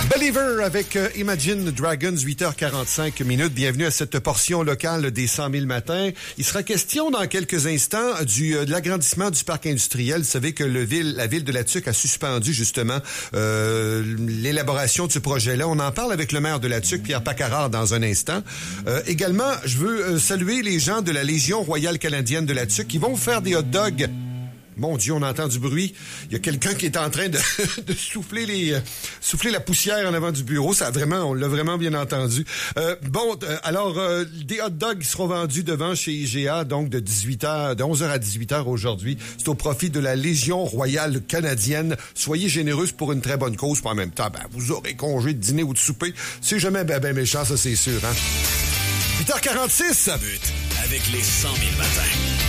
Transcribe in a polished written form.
Believer avec Imagine Dragons, 8h45 minutes. Bienvenue à cette portion locale des 100 000 matins. Il sera question dans quelques instants de l'agrandissement du parc industriel. Vous savez que la ville de La Tuque a suspendu justement l'élaboration de ce projet-là. On en parle avec le maire de La Tuque, Pierre Paccarard, dans un instant. Également, je veux saluer les gens de la Légion royale canadienne de La Tuque qui vont vous faire des hot dogs. Mon Dieu, on entend du bruit. Il y a quelqu'un qui est en train de souffler la poussière en avant du bureau. On l'a vraiment bien entendu. Alors, des hot dogs qui seront vendus devant chez IGA, donc de 11h à 18h aujourd'hui. C'est au profit de la Légion royale canadienne. Soyez généreuse pour une très bonne cause. Puis en même temps, vous aurez congé de dîner ou de souper. C'est jamais ben méchant, ça c'est sûr, hein. 8h46. Ça bute avec les 100 000 matins.